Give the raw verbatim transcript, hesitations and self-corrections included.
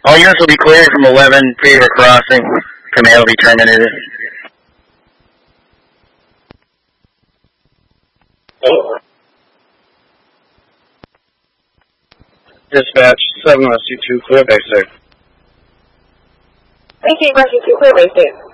All units will be cleared from eleven Fever Crossing. Command will be terminated. Oh. Dispatch, seven Rescue two, clear base safe. Thank you, Rescue two, clear base safe.